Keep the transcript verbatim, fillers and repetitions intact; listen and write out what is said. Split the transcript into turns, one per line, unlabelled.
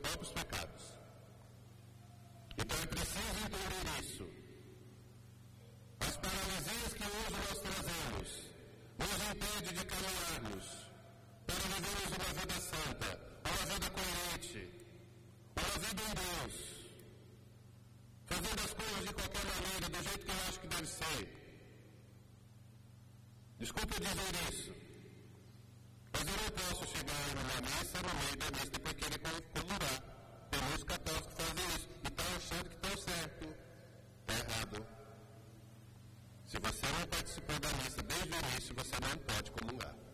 próprios pecados. Então é preciso entender isso. As paralisias que hoje nós trazemos nos impedem de caminharmos para vivermos uma vida santa, uma vida coerente, uma vida em Deus, fazendo as coisas de qualquer maneira, do jeito que eu acho que deve ser. Desculpe dizer isso, mas eu não posso chegar numa missa, no meio da missa, depois querer comungar. Tem muitos católicos que fazem isso e estão achando que estão certo. Está errado. Se você não participou da missa desde o início, você não pode comungar.